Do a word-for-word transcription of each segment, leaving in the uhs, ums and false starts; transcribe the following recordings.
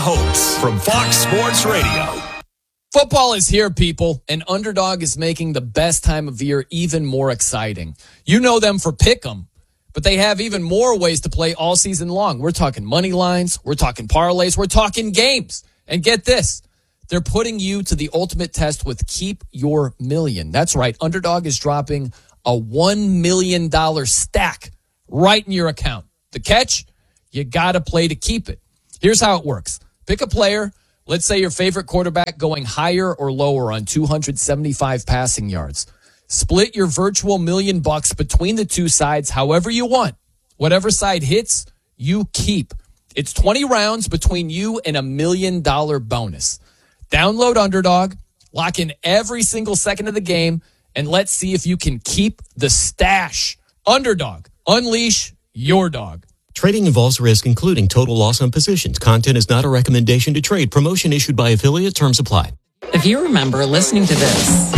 Hosts from Fox Sports Radio. Football is here, people, and Underdog is making the best time of year even more exciting. You know them for Pick'em, but they have even more ways to play all season long. We're talking money lines, we're talking parlays, we're talking games. And get this, they're putting you to the ultimate test with Keep Your Million. That's right, Underdog is dropping a one million dollars stack right in your account. The catch? You got to play to keep it. Here's how it works. Pick a player. Let's say your favorite quarterback going higher or lower on two hundred seventy-five passing yards. Split your virtual million bucks between the two sides however you want. Whatever side hits, you keep. It's twenty rounds between you and a million dollar bonus. Download Underdog, lock in every single second of the game, and let's see if you can keep the stash. Underdog, unleash your dog. Trading involves risk, including total loss on positions. Content is not a recommendation to trade. Promotion issued by affiliate. Terms apply. If you remember listening to this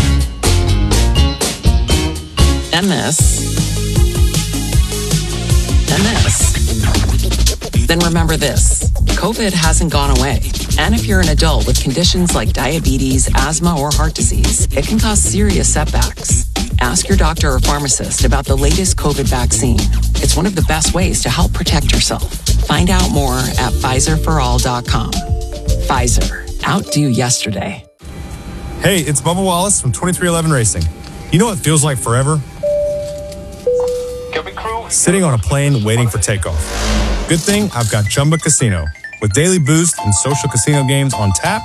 and this and this, then remember this. COVID hasn't gone away. And if you're an adult with conditions like diabetes, asthma, or heart disease, it can cause serious setbacks. Ask your doctor or pharmacist about the latest COVID vaccine. It's one of the best ways to help protect yourself. Find out more at Pfizer for all dot com. Pfizer. Outdo yesterday. Hey, it's Bubba Wallace from twenty-three eleven Racing. You know what feels like forever? Sitting on a plane waiting for takeoff. Good thing I've got Chumba Casino. With daily boost and social casino games on tap,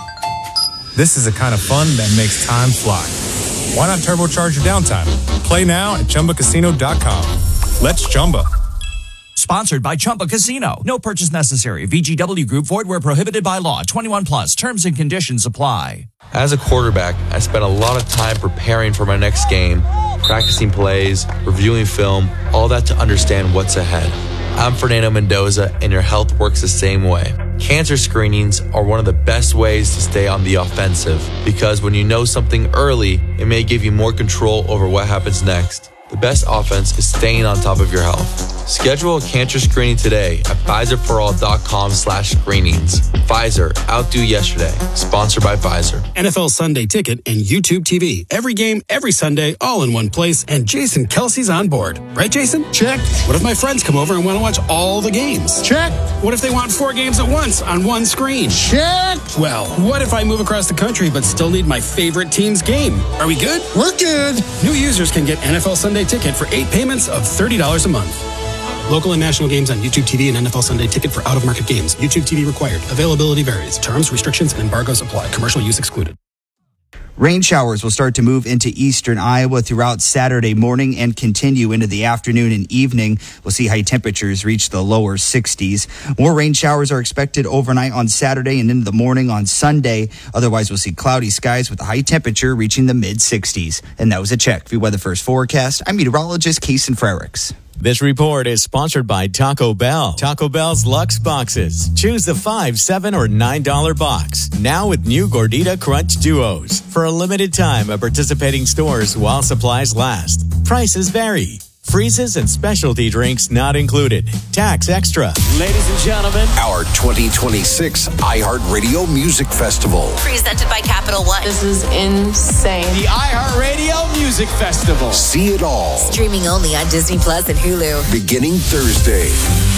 this is the kind of fun that makes time fly. Why not turbocharge your downtime? Play now at Chumba Casino dot com. Let's Chumba. Sponsored by Chumba Casino. No purchase necessary. V G W Group. Void where prohibited by law. twenty-one plus. Terms and conditions apply. As a quarterback, I spent a lot of time preparing for my next game, practicing plays, reviewing film, all that to understand what's ahead. I'm Fernando Mendoza, and your health works the same way. Cancer screenings are one of the best ways to stay on the offensive because when you know something early, it may give you more control over what happens next. The best offense is staying on top of your health. Schedule a cancer screening today at Pfizer for all dot com slash screenings. Pfizer, outdo yesterday. Sponsored by Pfizer. N F L Sunday Ticket and YouTube T V. Every game, every Sunday, all in one place. And Jason Kelsey's on board. Right, Jason? Check. What if my friends come over and want to watch all the games? Check. What if they want four games at once on one screen? Check. Well, what if I move across the country but still need my favorite team's game? Are we good? We're good. New users can get N F L Sunday Ticket for eight payments of thirty dollars a month. Local and national games on YouTube T V and N F L Sunday Ticket for out-of-market games. YouTube T V required. Availability varies. Terms, restrictions, and embargoes apply. Commercial use excluded. Rain showers will start to move into eastern Iowa throughout Saturday morning and continue into the afternoon and evening. We'll see high temperatures reach the lower sixties. More rain showers are expected overnight on Saturday and into the morning on Sunday. Otherwise, we'll see cloudy skies with a high temperature reaching the mid-sixties. And that was a check. View Weather First forecast. I'm meteorologist Kason Frericks. This report is sponsored by Taco Bell. Taco Bell's Luxe Boxes. Choose the five, seven, or nine dollar box. Now with new Gordita Crunch Duos. For a limited time at participating stores while supplies last. Prices vary. Freezes and specialty drinks not included. Tax extra. Ladies and gentlemen, our twenty twenty-six iHeartRadio Music Festival. Presented by Capital One. This is insane. The iHeartRadio Music Festival. See it all. Streaming only on Disney Plus and Hulu. Beginning Thursday.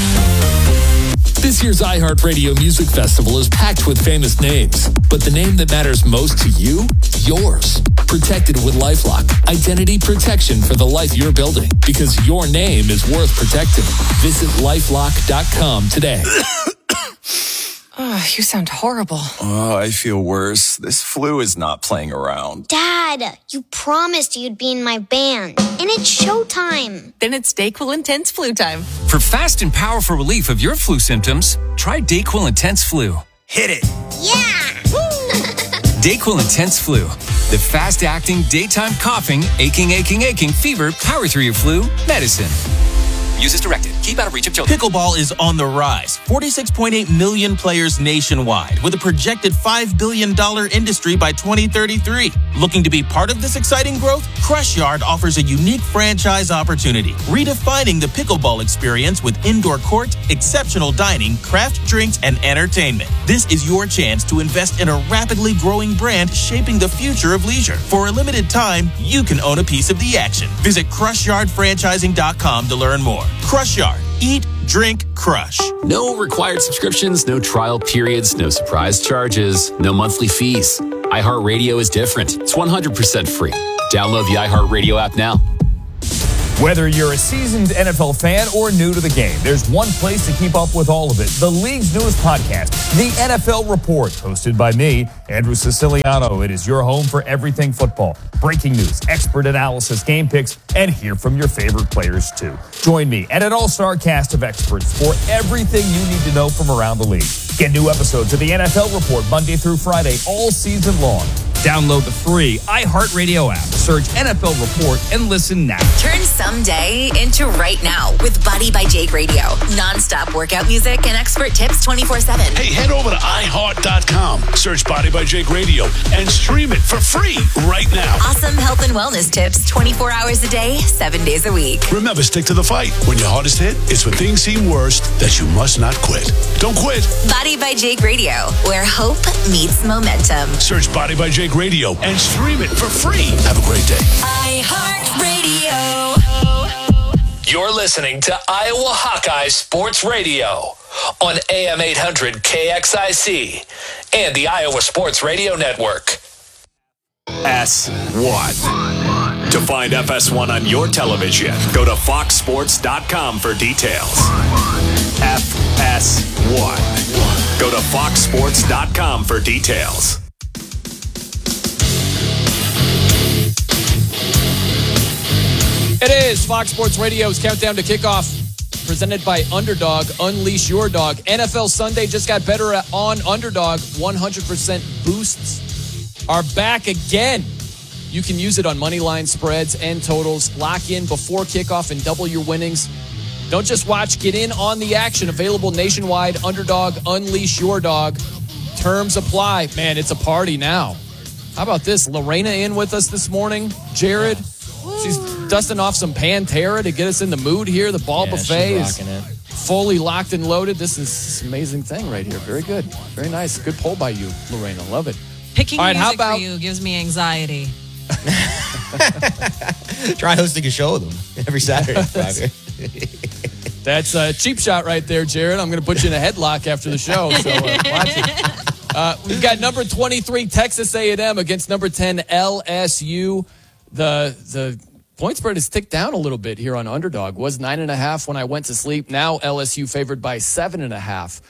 This year's iHeartRadio Music Festival is packed with famous names, but the name that matters most to you? Yours. Protected with LifeLock. Identity protection for the life you're building, because your name is worth protecting. Visit lifelock dot com today. Oh, you sound horrible. Oh, I feel worse. This flu is not playing around. Dad, you promised you'd be in my band, and it's showtime. Then it's DayQuil Intense Flu time. For fast and powerful relief of your flu symptoms, try DayQuil Intense Flu. Hit it. Yeah! DayQuil Intense Flu. The fast-acting, daytime coughing, aching, aching, aching, fever, power through your flu medicine. Use as directed. Keep out of reach of children. Pickleball is on the rise. forty-six point eight million players nationwide with a projected five billion dollars industry by twenty thirty-three. Looking to be part of this exciting growth? Crush Yard offers a unique franchise opportunity, redefining the pickleball experience with indoor court, exceptional dining, craft drinks, and entertainment. This is your chance to invest in a rapidly growing brand shaping the future of leisure. For a limited time, you can own a piece of the action. Visit crush yard franchising dot com to learn more. Crush Yard. Eat, drink, crush. No required subscriptions, no trial periods, no surprise charges, no monthly fees. iHeartRadio is different. It's one hundred percent free. Download the iHeartRadio app now. Whether you're a seasoned N F L fan or new to the game, there's one place to keep up with all of it. The league's newest podcast, The N F L Report, hosted by me, Andrew Siciliano. It is your home for everything football. Breaking news, expert analysis, game picks, and hear from your favorite players, too. Join me and an all-star cast of experts for everything you need to know from around the league. Get new episodes of The N F L Report Monday through Friday, all season long. Download the free iHeartRadio app. Search N F L Report and listen now. Turn someday into right now with Body by Jake Radio. Non-stop workout music and expert tips twenty-four seven. Hey, head over to i heart dot com. Search Body by Jake Radio and stream it for free right now. Awesome health and wellness tips twenty-four hours a day, seven days a week. Remember, stick to the fight. When your hardest hit, it's when things seem worst that you must not quit. Don't quit. Body by Jake Radio, where hope meets momentum. Search Body by Jake Radio and stream it for free. Have a great day. iHeartRadio. You're listening to Iowa Hawkeye Sports Radio on A M eight hundred K X I C and the Iowa Sports Radio Network. S one. To find F S one on your television, go to fox sports dot com for details. F S one. Go to fox sports dot com for details. It is Fox Sports Radio's Countdown to Kickoff, presented by Underdog. Unleash your dog. N F L Sunday just got better on Underdog. one hundred percent boosts are back again. You can use it on money line spreads and totals. Lock in before kickoff and double your winnings. Don't just watch, get in on the action. Available nationwide. Underdog, unleash your dog. Terms apply. Man, it's a party now. How about this? Lorena in with us this morning. Jared, she's dusting off some Pantera to get us in the mood here. The ball yeah, buffet is it. fully locked and loaded. This is an amazing thing right here. Very good. Very nice. Good poll by you, Lorena. Love it. Picking All right, music how about, for you gives me anxiety. Try hosting a show with them every Saturday. That's a cheap shot right there, Jared. I'm going to put you in a headlock after the show. So uh, watch it. Uh, we've got number twenty-three, Texas A and M against number ten, L S U. The the point spread has ticked down a little bit here on Underdog. Was nine and a half when I went to sleep. Now L S U favored by seven and a half.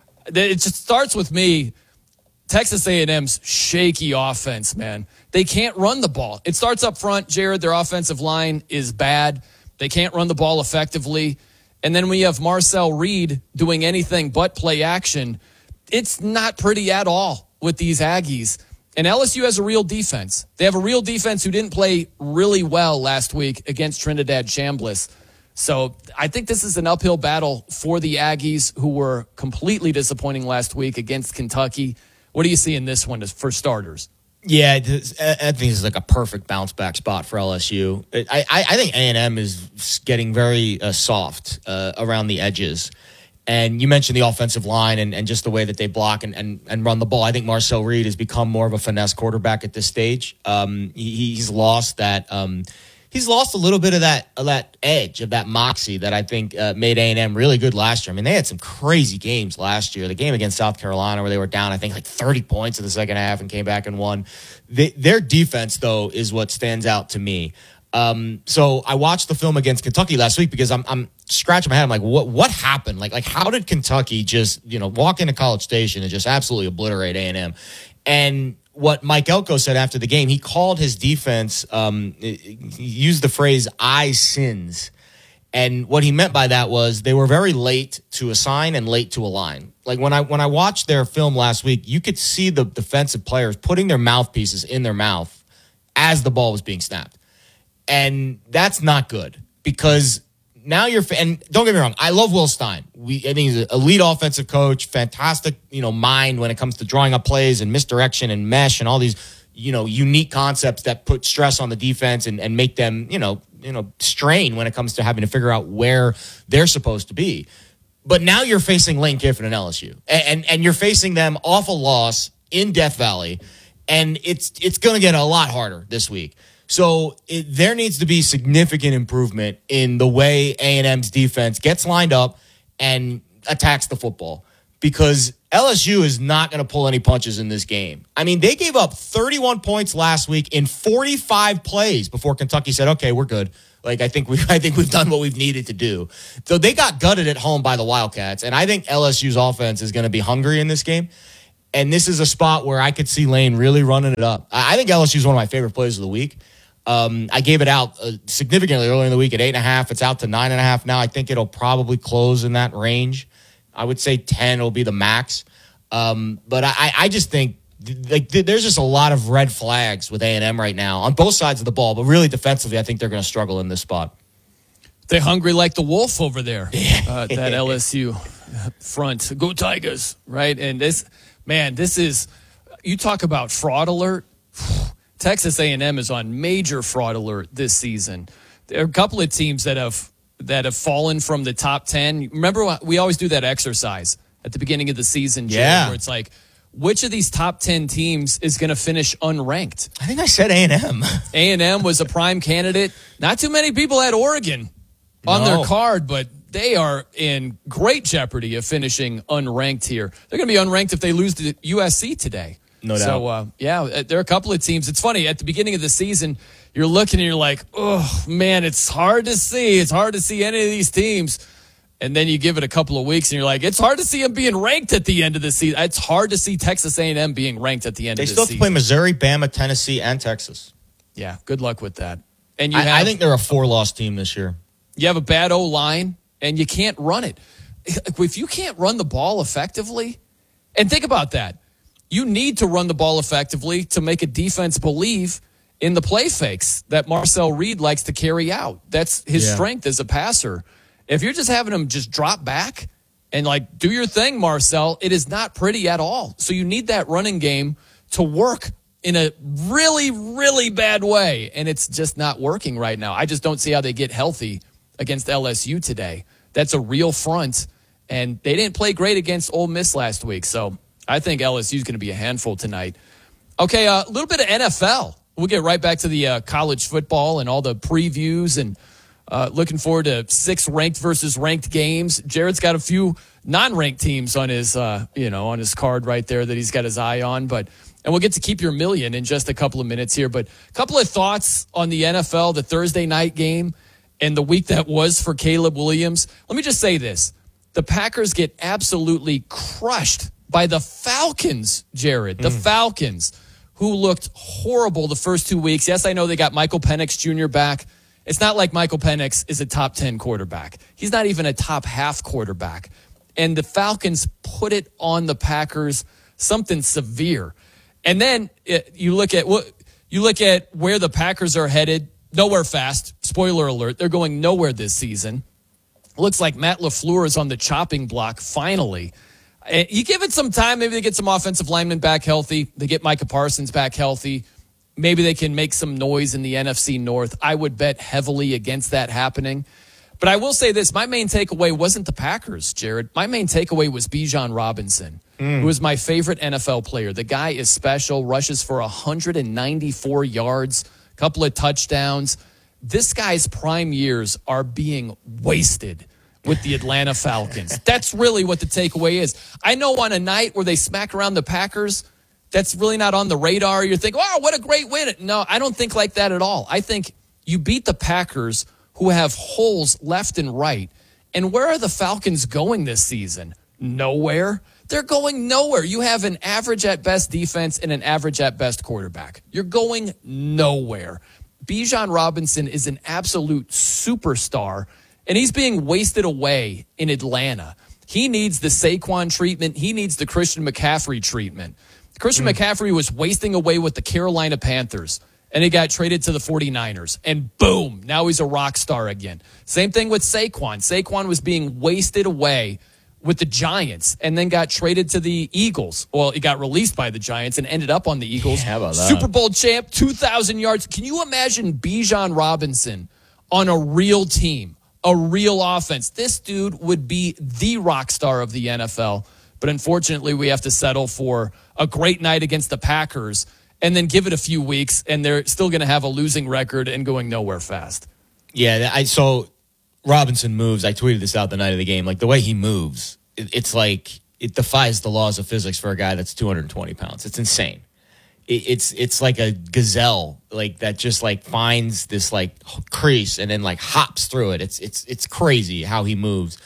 It just starts with me. Texas A and M's shaky offense, man. They can't run the ball. It starts up front, Jared. Their offensive line is bad. They can't run the ball effectively. And then we have Marcel Reed doing anything but play action. It's not pretty at all with these Aggies. And L S U has a real defense. They have a real defense who didn't play really well last week against Trinidad Chambliss. So I think this is an uphill battle for the Aggies, who were completely disappointing last week against Kentucky. What do you see in this one for starters? Yeah, I think this is like a perfect bounce back spot for L S U. I, I, I think A and M is getting very uh, soft uh, around the edges. And you mentioned the offensive line and, and just the way that they block and, and, and run the ball. I think Marcel Reed has become more of a finesse quarterback at this stage. Um, he, he's lost that. Um, he's lost a little bit of that of that edge, of that moxie that I think uh, made A and M really good last year. I mean, they had some crazy games last year. The game against South Carolina where they were down, I think, like thirty points in the second half and came back and won. They, their defense, though, is what stands out to me. Um, so I watched the film against Kentucky last week because I'm, I'm scratching my head. I'm like, what, what happened? Like, like, how did Kentucky just, you know, walk into College Station and just absolutely obliterate A and M? And what Mike Elko said after the game, he called his defense, um, he used the phrase "I sins." And what he meant by that was they were very late to assign and late to align. Like when I, when I watched their film last week, you could see the defensive players putting their mouthpieces in their mouth as the ball was being snapped. And that's not good because now you're, and don't get me wrong, I love Will Stein. We, I think he's an elite offensive coach, fantastic, you know, mind when it comes to drawing up plays and misdirection and mesh and all these you know, unique concepts that put stress on the defense and, and make them, you know, you know, strain when it comes to having to figure out where they're supposed to be. But now you're facing Lane Kiffin and L S U, and and, and you're facing them off a loss in Death Valley, and it's it's going to get a lot harder this week. So it, there needs to be significant improvement in the way A and M's defense gets lined up and attacks the football, because L S U is not going to pull any punches in this game. I mean, they gave up thirty-one points last week in forty-five plays before Kentucky said, okay, we're good. Like, I think we, I think we've done what we've needed to do. So they got gutted at home by the Wildcats, and I think L S U's offense is going to be hungry in this game. And this is a spot where I could see Lane really running it up. I think L S U is one of my favorite plays of the week. Um, I gave it out uh, significantly earlier in the week at eight and a half. It's out to nine and a half now. I think it'll probably close in that range. I would say ten will be the max. Um, but I, I just think like there's just a lot of red flags with A and M right now on both sides of the ball, but really defensively, I think they're going to struggle in this spot. They're hungry like the wolf over there, uh, that L S U front. Go Tigers, right? And this, man, this is, you talk about fraud alert. Texas A and M is on major fraud alert this season. There are a couple of teams that have that have fallen from the top ten. Remember, we always do that exercise at the beginning of the season, Jay, yeah. where it's like, which of these top ten teams is going to finish unranked? I think I said A and M. A and M was a prime candidate. Not too many people had Oregon on No. their card, but they are in great jeopardy of finishing unranked here. They're going to be unranked if they lose to U S C today. No doubt. So, uh, yeah, there are a couple of teams. It's funny, at the beginning of the season, you're looking and you're like, oh, man, it's hard to see. It's hard to see any of these teams. And then you give it a couple of weeks and you're like, it's hard to see them being ranked at the end of the season. It's hard to see Texas A and M being ranked at the end They of the still have season. to play Missouri, Bama, Tennessee, and Texas. Yeah, good luck with that. And you I, have, I think they're a four-loss team this year. you have a bad O-line, and you can't run it. If you can't run the ball effectively, and think about that, you need to run the ball effectively to make a defense believe in the play fakes that Marcel Reed likes to carry out. That's his Yeah. strength as a passer. If you're just having him just drop back and like do your thing, Marcel, it is not pretty at all. So you need that running game to work in a really, really bad way. And it's just not working right now. I just don't see how they get healthy against L S U today. That's a real front. And they didn't play great against Ole Miss last week. So I think L S U is going to be a handful tonight. Okay, a uh, little bit of N F L. We'll get right back to the uh, college football and all the previews and uh, looking forward to six ranked versus ranked games. Jared's got a few non-ranked teams on his, uh, you know, on his card right there that he's got his eye on. But and we'll get to keep your million in just a couple of minutes here. But a couple of thoughts on the N F L, the Thursday night game, and the week that was for Caleb Williams. Let me just say this: the Packers get absolutely crushed by the Falcons, Jared. The mm. Falcons, who looked horrible the first two weeks. Yes, I know they got Michael Penix Junior back. It's not like Michael Penix is a top ten quarterback. He's not even a top half quarterback. And the Falcons put it on the Packers, something severe. And then it, you look at what you look at where the Packers are headed. Nowhere fast. Spoiler alert: they're going nowhere this season. Looks like Matt LaFleur is on the chopping block finally. You give it some time. Maybe they get some offensive linemen back healthy. They get Micah Parsons back healthy. Maybe they can make some noise in the N F C North. I would bet heavily against that happening. But I will say this. My main takeaway wasn't the Packers, Jared. My main takeaway was Bijan Robinson, mm. who is my favorite N F L player. The guy is special, rushes for one hundred ninety-four yards, a couple of touchdowns. This guy's prime years are being wasted with the Atlanta Falcons. That's really what the takeaway is. I know on a night where they smack around the Packers, that's really not on the radar. You're thinking, wow, what a great win. No, I don't think like that at all. I think you beat the Packers, who have holes left and right. And where are the Falcons going this season? Nowhere. They're going nowhere. You have an average at best defense and an average at best quarterback. You're going nowhere. Bijan Robinson is an absolute superstar, and he's being wasted away in Atlanta. He needs the Saquon treatment. He needs the Christian McCaffrey treatment. Christian mm. McCaffrey was wasting away with the Carolina Panthers, and he got traded to the 49ers. And boom, now he's a rock star again. Same thing with Saquon. Saquon was being wasted away with the Giants and then got traded to the Eagles. Well, he got released by the Giants and ended up on the Eagles. Yeah, how about that? Super Bowl champ, two thousand yards. Can you imagine Bijan Robinson on a real team, a real offense? This dude would be the rock star of the N F L. But unfortunately, we have to settle for a great night against the Packers and then give it a few weeks, and they're still going to have a losing record and going nowhere fast. Yeah, I so Robinson moves. I tweeted this out the night of the game. Like, the way he moves, it, it's like it defies the laws of physics for a guy that's two hundred twenty pounds. It's insane. It, it's it's like a gazelle, like that just like finds this like crease and then like hops through it. It's it's it's crazy how he moves.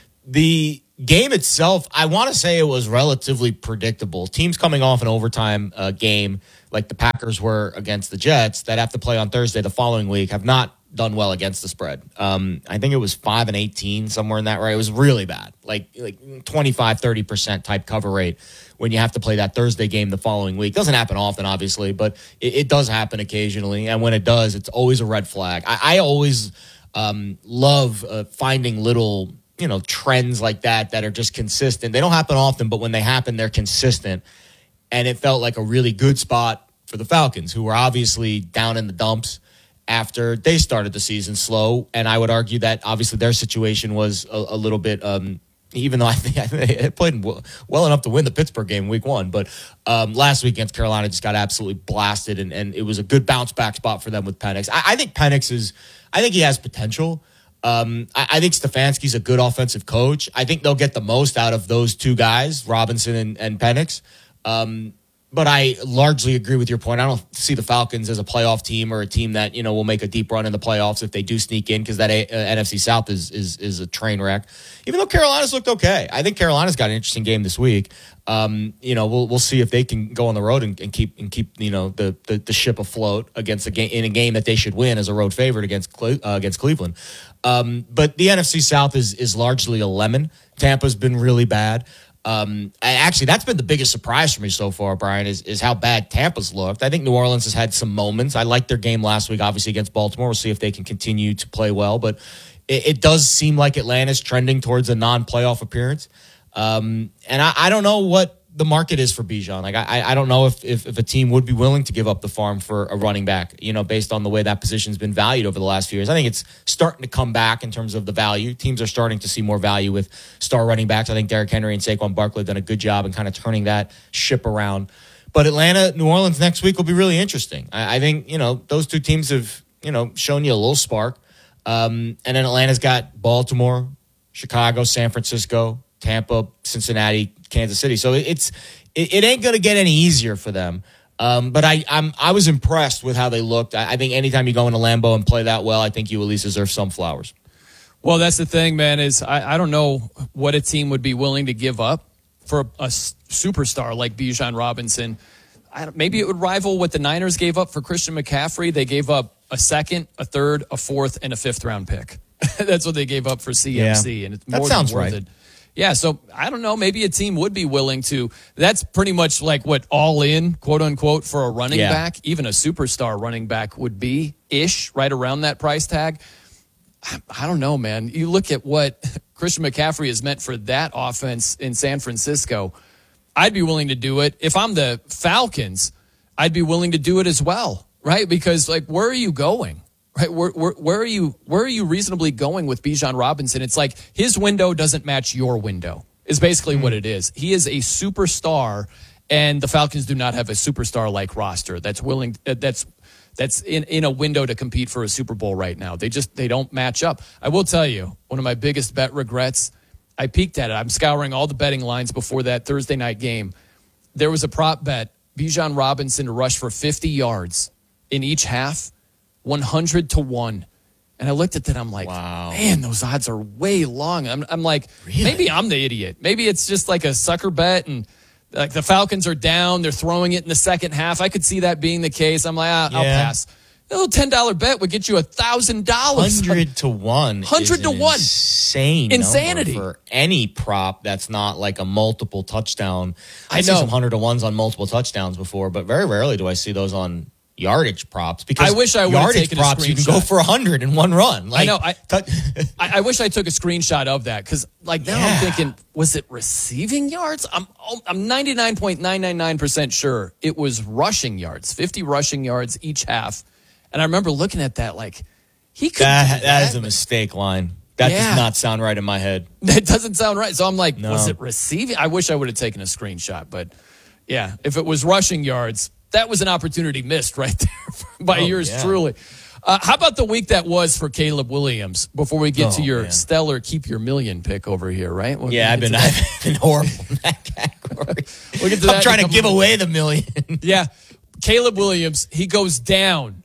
The game itself, I want to say it was relatively predictable. Teams coming off an overtime uh, game like the Packers were against the Jets that have to play on Thursday the following week have not done well against the spread. Um, I think it was five and eighteen, somewhere in that range. It was really bad, like like twenty-five, thirty percent type cover rate when you have to play that Thursday game the following week. Doesn't happen often, obviously, but it, it does happen occasionally. And when it does, it's always a red flag. I, I always um, love uh, finding little, you know, trends like that that are just consistent. They don't happen often, but when they happen, they're consistent. And it felt like a really good spot for the Falcons, who were obviously down in the dumps after they started the season slow. And I would argue that obviously their situation was a, a little bit, um, even though I think, I think they played well, well enough to win the Pittsburgh game week one. But um, last week against Carolina just got absolutely blasted, and, and it was a good bounce back spot for them with Penix. I, I think Penix is, I think he has potential. Um, I, I think Stefanski's a good offensive coach. I think they'll get the most out of those two guys, Robinson and, and Penix. Um, but I largely agree with your point. I don't see the Falcons as a playoff team or a team that, you know, will make a deep run in the playoffs if they do sneak in, because that a- uh, N F C South is, is is a train wreck. Even though Carolina's looked okay, I think Carolina's got an interesting game this week. Um, you know, we'll we'll see if they can go on the road and, and keep and keep you know the, the the ship afloat against a game in a game that they should win as a road favorite against Cle- uh, against Cleveland. Um, but the N F C South is is largely a lemon. Tampa's been really bad. Um, actually, that's been the biggest surprise for me so far, Brian, is, is how bad Tampa's looked. I think New Orleans has had some moments. I liked their game last week, obviously, against Baltimore. We'll see if they can continue to play well. But it, it does seem like Atlanta's trending towards a non-playoff appearance. Um, and I, I don't know what the market is for Bijan. Like, I, I don't know if, if if a team would be willing to give up the farm for a running back, you know, based on the way that position's been valued over the last few years. I think it's starting to come back in terms of the value. Teams are starting to see more value with star running backs. I think Derrick Henry and Saquon Barkley have done a good job in kind of turning that ship around. But Atlanta, New Orleans next week will be really interesting. I, I think, you know, those two teams have, you know, shown you a little spark. Um, and then Atlanta's got Baltimore, Chicago, San Francisco, Tampa, Cincinnati, Kansas City. So it's it, it ain't going to get any easier for them. Um, but I I'm I was impressed with how they looked. I, I think anytime you go into Lambeau and play that well, I think you at least deserve some flowers. Well, that's the thing, man, is I, I don't know what a team would be willing to give up for a, a superstar like Bijan Robinson. I don't, maybe it would rival what the Niners gave up for Christian McCaffrey. They gave up a second, a third, a fourth, and a fifth round pick. That's what they gave up for C M C. Yeah. And it's That more sounds than worth right. it. Yeah, so I don't know. Maybe a team would be willing to. That's pretty much like what all in, quote unquote, for a running Yeah. back, even a superstar running back would be ish, right around that price tag. I, I don't know, man. You look at what Christian McCaffrey has meant for that offense in San Francisco. I'd be willing to do it. If I'm the Falcons, I'd be willing to do it as well, right? Because, like, where are you going? Right, where, where, where are you? Where are you reasonably going with Bijan Robinson? It's like his window doesn't match your window. Is basically mm. what it is. He is a superstar, and the Falcons do not have a superstar-like roster that's willing. Uh, that's that's in, in a window to compete for a Super Bowl right now. They just they don't match up. I will tell you, one of my biggest bet regrets. I peeked at it. I'm scouring all the betting lines before that Thursday night game. There was a prop bet: Bijan Robinson to rush for fifty yards in each half. one hundred to one. And I looked at that. I'm like, wow. Man, those odds are way long. I'm, I'm like, really? Maybe I'm the idiot. Maybe it's just like a sucker bet. And like the Falcons are down. They're throwing it in the second half. I could see that being the case. I'm like, ah, Yeah. I'll pass. A little ten dollar bet would get you one thousand dollars. one hundred to one. one hundred to one. Insane. Insanity. Number for any prop that's not like a multiple touchdown. I I've seen know. some one hundred to ones on multiple touchdowns before, but very rarely do I see those on yardage props because I wish I would have yardage taken a props you can screenshot. go for one hundred in one run. Like, I know. I, I I wish I took a screenshot of that because, like, now Yeah. I'm thinking, was it receiving yards? I'm I'm ninety-nine point nine nine nine percent sure it was rushing yards, fifty rushing yards each half. And I remember looking at that like, he could. that, do that that is a mistake line. That Yeah. does not sound right in my head. That doesn't sound right. So I'm like, No. was it receiving? I wish I would have taken a screenshot, but yeah, if it was rushing yards, that was an opportunity missed right there by Oh, yours yeah. truly. Uh, how about the week that was for Caleb Williams before we get Oh, to your man. stellar keep your million pick over here, right? We'll Yeah, I've get been, to that. I've been horrible in that category. We'll get to that in I'm a trying to couple give minutes. away the million. Yeah. Caleb Williams, he goes down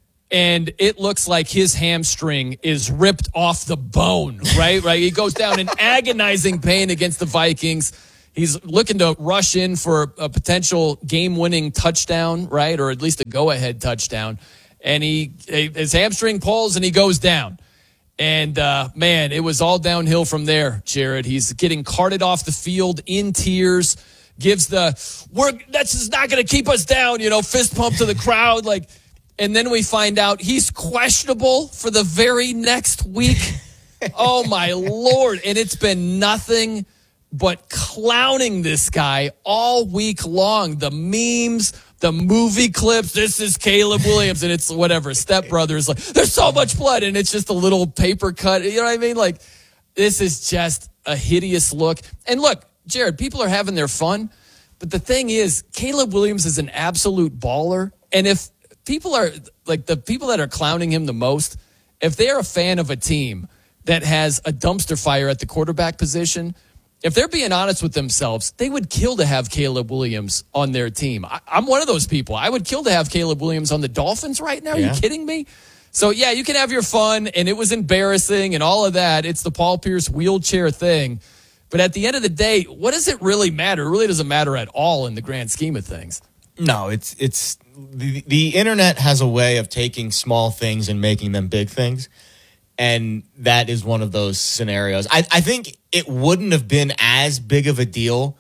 and it looks like his hamstring is ripped off the bone, right? Right. He goes down in agonizing pain against the Vikings. He's looking to rush in for a potential game-winning touchdown, right? Or at least a go-ahead touchdown. And he his hamstring pulls and he goes down. And, uh, man, it was all downhill from there, Jared. He's getting carted off the field in tears, gives the, we're, that's just not going to keep us down, you know, fist pump to the crowd. Like, and then we find out he's questionable for the very next week. Oh, my Lord. And it's been nothing but clowning this guy all week long. The memes, the movie clips. This is Caleb Williams, and it's whatever. Step Brothers, like, there's so much blood, and it's just a little paper cut. You know what I mean? Like, this is just a hideous look. And look, Jared, people are having their fun, but the thing is, Caleb Williams is an absolute baller. And if people are, like, the people that are clowning him the most, if they're a fan of a team that has a dumpster fire at the quarterback position, if they're being honest with themselves, they would kill to have Caleb Williams on their team. I, I'm one of those people. I would kill to have Caleb Williams on the Dolphins right now. Are Yeah. you kidding me? So, yeah, you can have your fun, and it was embarrassing and all of that. It's the Paul Pierce wheelchair thing. But at the end of the day, what does it really matter? It really doesn't matter at all in the grand scheme of things. No, it's it's the, the internet has a way of taking small things and making them big things. And that is one of those scenarios. I, I think it wouldn't have been as big of a deal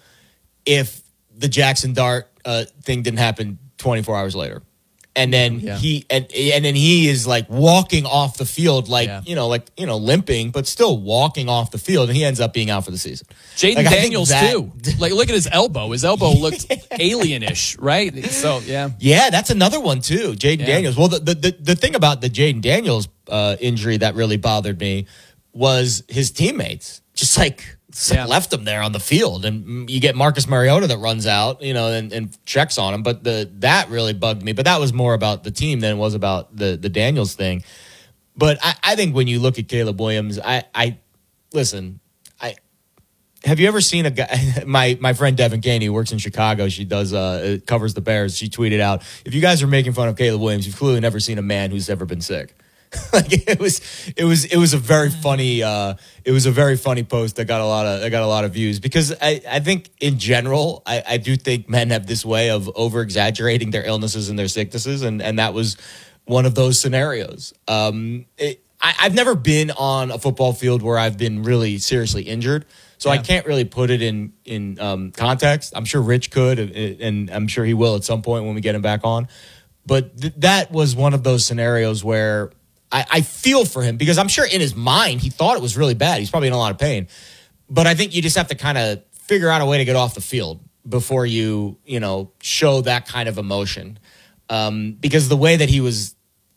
if the Jackson Dart uh, thing didn't happen twenty-four hours later. And then Yeah. he and and then he is like walking off the field, like Yeah. you know, like you know, limping, but still walking off the field, and he ends up being out for the season. Jaden Like, I think Daniels, that- too. Like, look at his elbow. His elbow looked alienish, right? So, yeah. Yeah, that's another one too, Jaden Yeah. Daniels. Well, the, the the the thing about the Jaden Daniels uh, injury that really bothered me was his teammates just like s- Yeah. left him there on the field, and mm, you get Marcus Mariota that runs out, you know, and, and checks on him. But the that really bugged me. But that was more about the team than it was about the the Daniels thing. But I, I think when you look at Caleb Williams, I I listen. I have you ever seen a guy? My my friend Devin Kane, who works in Chicago, she does uh covers the Bears. She tweeted out, "If you guys are making fun of Caleb Williams, you've clearly never seen a man who's ever been sick." Like it was, it was, it was a very funny, uh, it was a very funny post that got a lot of, that got a lot of views because I, I think in general, I, I do think men have this way of over exaggerating their illnesses and their sicknesses, and and that was one of those scenarios. Um, it, I, I've never been on a football field where I've been really seriously injured, so I Yeah. can't really put it in in um, context. I'm sure Rich could, and and I'm sure he will at some point when we get him back on. But th- that was one of those scenarios where I, I feel for him because I'm sure in his mind he thought it was really bad. He's probably in a lot of pain. But I think you just have to kind of figure out a way to get off the field before you, you know, show that kind of emotion. Um, because the way that he was,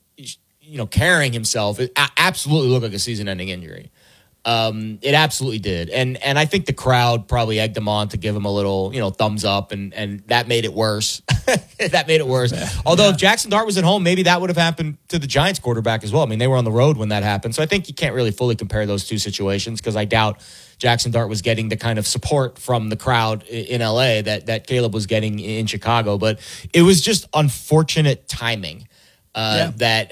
you know, carrying himself, it a- absolutely looked like a season-ending injury. Um, it absolutely did. And and I think the crowd probably egged him on to give him a little, you know, thumbs up, and and that made it worse. That made it worse. Although if Jackson Dart was at home, maybe that would have happened to the Giants quarterback as well. I mean, they were on the road when that happened. So I think you can't really fully compare those two situations because I doubt Jackson Dart was getting the kind of support from the crowd i- in L A that, that Caleb was getting in Chicago. But it was just unfortunate timing. Uh, that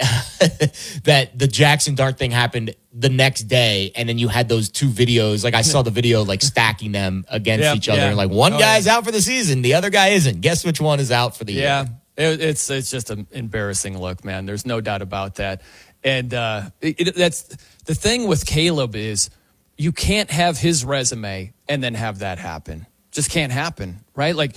that the Jackson Dart thing happened the next day, and then you had those two videos. Like I saw the video, like stacking them against Yeah, each other, yeah. and like one Oh, guy's yeah. out for the season, the other guy isn't. Guess which one is out for the Yeah, year? it, it's it's just an embarrassing look, man. There's no doubt about that. And uh, it, it, that's the thing with Caleb is you can't have his resume and then have that happen. Just can't happen, right? Like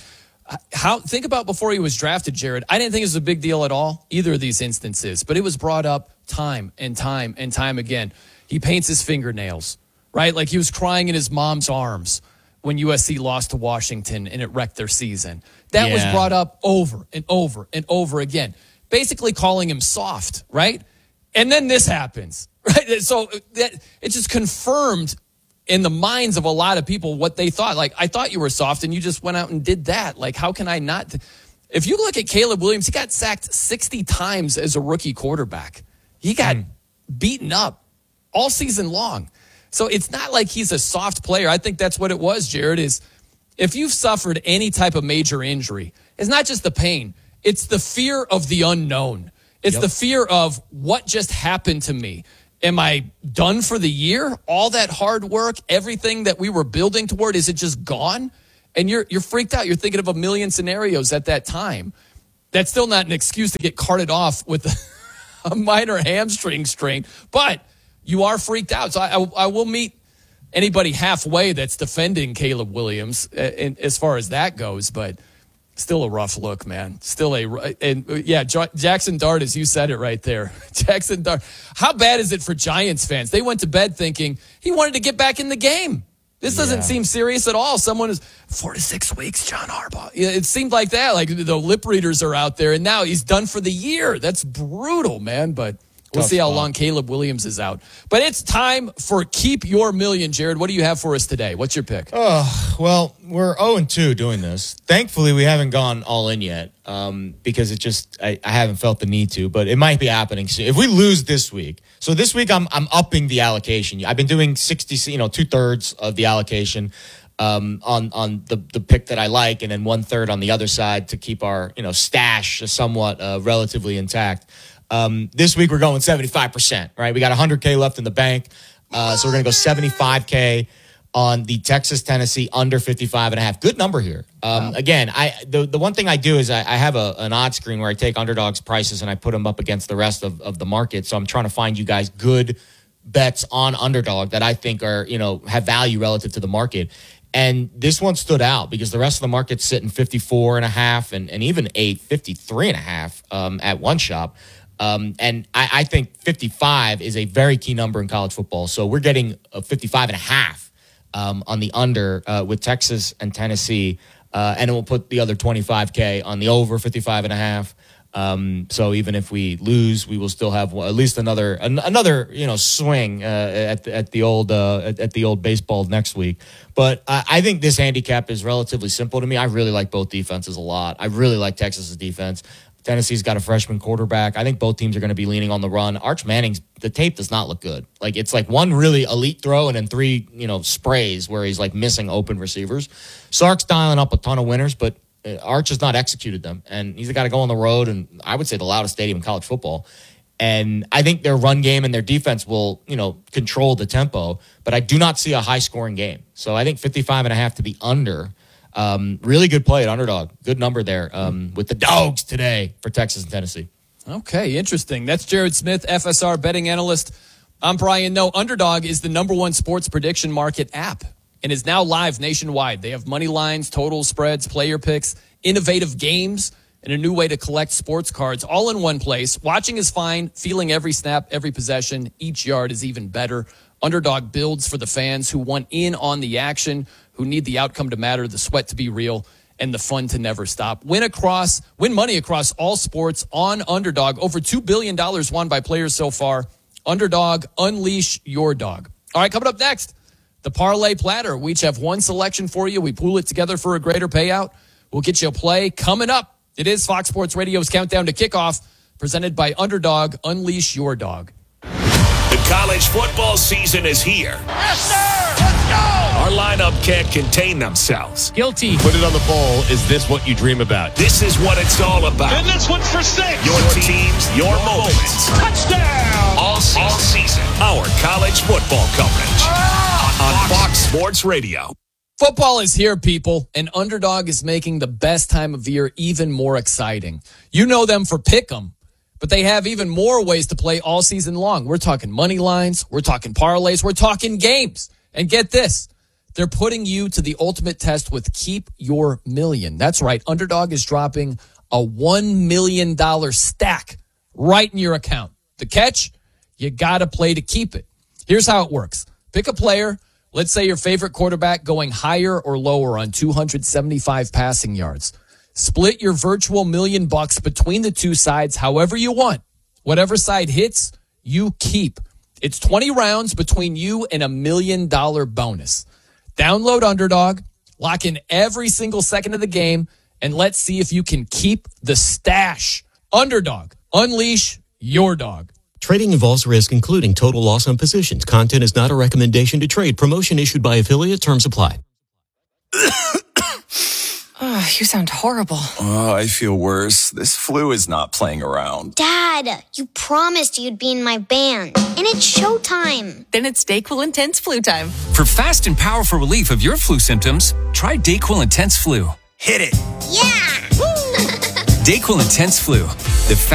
How think about before he was drafted, Jared. I didn't think it was a big deal at all, either of these instances, but it was brought up time and time and time again. He paints his fingernails, right? Like he was crying in his mom's arms when U S C lost to Washington and it wrecked their season. That Yeah. was brought up over and over and over again, basically calling him soft, right? And then this happens, right? So that it just confirmed in the minds of a lot of people what they thought. Like, I thought you were soft and you just went out and did that. Like, how can I not? If you look at Caleb Williams, he got sacked sixty times as a rookie quarterback. He got mm. beaten up all season long. So it's not like he's a soft player. I think that's what it was, Jared, is if you've suffered any type of major injury, it's not just the pain. It's the fear of the unknown. It's yep. the fear of what just happened to me. Am I done for the year? All that hard work, everything that we were building toward, is it just gone? And you're you're freaked out. You're thinking of a million scenarios at that time. That's still not an excuse to get carted off with a, a minor hamstring strain. But you are freaked out. So I, I, I will meet anybody halfway that's defending Caleb Williams uh, in, as far as that goes. But still a rough look, man. Still a, and yeah, Jackson Dart, as you said it right there. Jackson Dart. How bad is it for Giants fans? They went to bed thinking he wanted to get back in the game. This doesn't yeah. seem serious at all. Someone is four to six weeks, John Harbaugh. It seemed like that. Like the lip readers are out there, and now he's done for the year. That's brutal, man. But we'll Tough see how spot. long Caleb Williams is out. But it's time for Keep Your Million, Jared. What do you have for us today? What's your pick? Oh, well, we're oh and two doing this. Thankfully, we haven't gone all in yet um, because it just I, I haven't felt the need to, but it might be happening soon. If we lose this week, so this week I'm I'm upping the allocation. I've been doing sixty, you know, two thirds of the allocation um, on on the the pick that I like, and then one third on the other side to keep our you know stash somewhat uh, relatively intact. Um, this week we're going seventy-five percent, right? We got one hundred K left in the bank. Uh, so we're going to go seventy-five K on the Texas Tennessee under fifty-five and a half. Good number here. Um, wow. Again, I, the, the one thing I do is I, I have a, an odd screen where I take underdogs prices and I put them up against the rest of, of the market. So I'm trying to find you guys good bets on underdog that I think are, you know, have value relative to the market. And this one stood out because the rest of the market's sitting fifty-four and a half and, and even a fifty-three and a half um, at one shop. Um, and I, I think fifty-five is a very key number in college football. So we're getting a fifty-five and a half um, on the under uh, with Texas and Tennessee. Uh, and it will put the other twenty-five K on the over fifty-five and a half. Um, so even if we lose, we will still have well, at least another an, another you know swing uh, at the, at the old uh, at, at the old baseball next week. But I, I think this handicap is relatively simple to me. I really like both defenses a lot. I really like Texas's defense. Tennessee's got a freshman quarterback. I think both teams are going to be leaning on the run. Arch Manning's, the tape does not look good. Like, it's like one really elite throw and then three, you know, sprays where he's like missing open receivers. Sark's dialing up a ton of winners, but Arch has not executed them. And he's got to go on the road, and I would say the loudest stadium in college football. And I think their run game and their defense will, you know, control the tempo, but I do not see a high scoring game. So I think fifty-five and a half to the under. Um, really good play at underdog. Good number there um, with the dogs today for Texas and Tennessee. Okay, interesting. That's Jared Smith, F S R betting analyst. I'm Brian Noe. Underdog is the number one sports prediction market app and is now live nationwide. They have money lines, total spreads, player picks, innovative games, and a new way to collect sports cards all in one place. Watching is fine. Feeling every snap, every possession, each yard is even better. Underdog builds for the fans who want in on the action, who need the outcome to matter, the sweat to be real, and the fun to never stop. Win across, win money across all sports on Underdog. Over two billion dollars won by players so far. Underdog, unleash your dog. All right, coming up next, the Parlay Platter. We each have one selection for you. We pool it together for a greater payout. We'll get you a play coming up. It is Fox Sports Radio's Countdown to Kickoff, presented by Underdog, unleash your dog. The college football season is here. Yes, sir! Let's go! Our lineup can't contain themselves. Guilty. Put it on the bowl. Is this what you dream about? This is what it's all about. And this one's for six. Your teams, your, your moments. Touchdown! All season. All season. Our college football coverage oh! on Fox Sports Radio. Football is here, people, and Underdog is making the best time of year even more exciting. You know them for Pick'em, but they have even more ways to play all season long. We're talking money lines. We're talking parlays. We're talking games. And get this, They're putting you to the ultimate test with Keep Your Million. That's right. Underdog is dropping a one million dollars stack right in your account. The catch? You got to play to keep it. Here's how it works. Pick a player. Let's say your favorite quarterback going higher or lower on two hundred seventy-five passing yards. Split your virtual million bucks between the two sides however you want. Whatever side hits, you keep. It's twenty rounds between you and a million dollar bonus. Download Underdog, lock in every single second of the game, and let's see if you can keep the stash. Underdog, unleash your dog. Trading involves risk, including total loss on positions. Content is not a recommendation to trade. Promotion issued by affiliate. Terms apply. Oh, you sound horrible. Oh, I feel worse. This flu is not playing around. Dad, you promised you'd be in my band. And it's showtime. Then it's Dayquil Intense Flu time. For fast and powerful relief of your flu symptoms, try Dayquil Intense Flu. Hit it. Yeah! Dayquil Intense Flu, the